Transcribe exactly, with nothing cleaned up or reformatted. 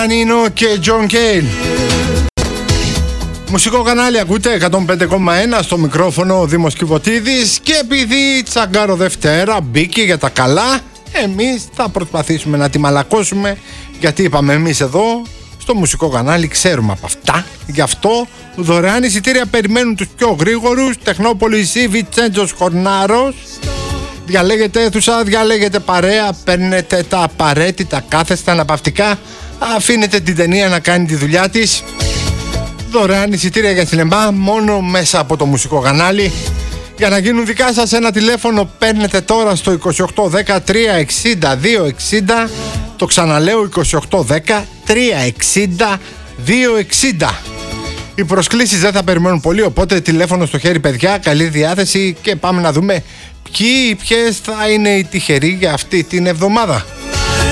Νίνο και Τζον Κέιν. Μουσικό κανάλι ακούτε εκατόν πέντε κόμμα ένα, στο μικρόφωνο ο Δήμος Κιβωτίδης. Και επειδή Τσαγκάρο Δευτέρα μπήκε για τα καλά, εμείς θα προσπαθήσουμε να τη μαλακώσουμε, γιατί είπαμε εμείς εδώ στο μουσικό κανάλι ξέρουμε από αυτά. Γι' αυτό δωρεάν εισιτήρια περιμένουν τους πιο γρήγορους. Τεχνόπολη ή Βιτσέντζος Κορνάρος. Διαλέγετε αίθουσα, διαλέγετε παρέα, παίρνετε τα απαραίτητα κάθεστα αναπαυτικά, αφήνετε την ταινία να κάνει τη δουλειά της. Δωρεάν εισιτήρια για σινεμά μόνο μέσα από το μουσικό κανάλι. Για να γίνουν δικά σας, ένα τηλέφωνο παίρνετε τώρα στο είκοσι οκτώ δέκα τριακόσια εξήντα δύο εξήντα. Το ξαναλέω, είκοσι οκτώ δέκα τριακόσια εξήντα δύο εξήντα. Οι προσκλήσεις δεν θα περιμένουν πολύ, οπότε τηλέφωνο στο χέρι παιδιά, καλή διάθεση και πάμε να δούμε ποιοι ή ποιες θα είναι οι τυχεροί για αυτή την εβδομάδα.